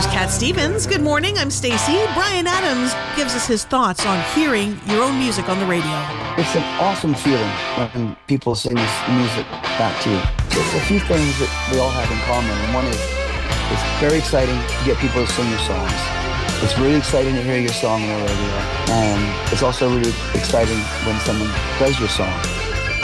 Here's Cat Stevens. Good morning, I'm Stacy. Brian Adams gives us his thoughts on hearing your own music on the radio. It's an awesome feeling when people sing this music back to you. There's a few things that we all have in common, and one is it's very exciting to get people to sing your songs. It's really exciting to hear your song on the radio, and it's also really exciting when someone plays your song.